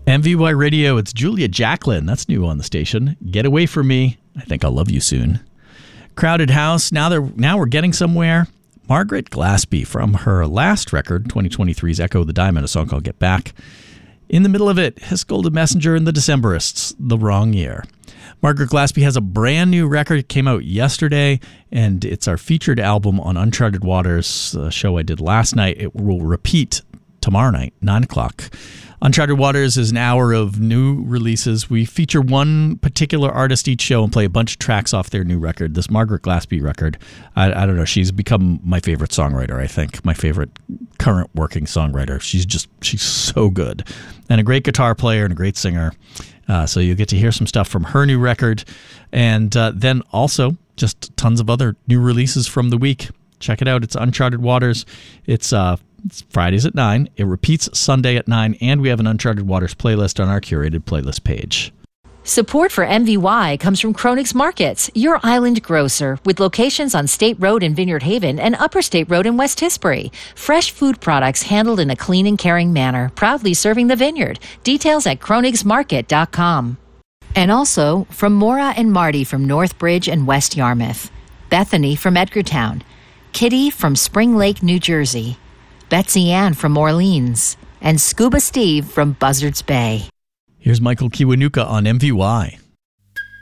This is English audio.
MVY Radio, it's Julia Jacklin. That's new on the station. Get Away From Me. I Think I'll Love You Soon. Crowded House. Now we're getting somewhere. Margaret Glaspie from her last record, 2023's Echo the Diamond, a song called Get Back. In the middle of it, His Golden Messenger and the Decemberists, The Wrong Year. Margaret Glaspie has a brand new record. It came out yesterday, and it's our featured album on Uncharted Waters, a show I did last night. It will repeat tomorrow night, 9 o'clock. Uncharted Waters is an hour of new releases. We feature one particular artist each show and play a bunch of tracks off their new record. This Margaret Glaspie record, I don't know, she's become my favorite songwriter, I think. My favorite current working songwriter. She's so good. And a great guitar player and a great singer. So you'll get to hear some stuff from her new record. And then also just tons of other new releases from the week. Check it out. It's Uncharted Waters. It's Fridays at 9. It repeats Sunday at 9. And we have an Uncharted Waters playlist on our curated playlist page. Support for MVY comes from Kronig's Markets, your island grocer, with locations on State Road in Vineyard Haven and Upper State Road in West Tisbury. Fresh food products handled in a clean and caring manner, proudly serving the vineyard. Details at kronigsmarket.com. And also from Maura and Marty from Northbridge and West Yarmouth, Bethany from Edgartown, Kitty from Spring Lake, New Jersey, Betsy Ann from Orleans, and Scuba Steve from Buzzards Bay. Here's Michael Kiwanuka on MVY.